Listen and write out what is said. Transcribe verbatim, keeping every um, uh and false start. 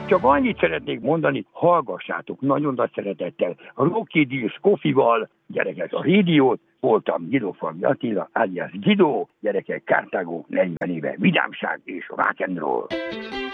Csak annyit szeretnék mondani, hallgassátok nagyon nagy szeretettel Rocky Deals Coffee-val, gyerekek, a rádiót. Voltam Guido Fagyi Attila, alias Guido, gyerekek, Cartago negyven éve, vidámság és rock and roll.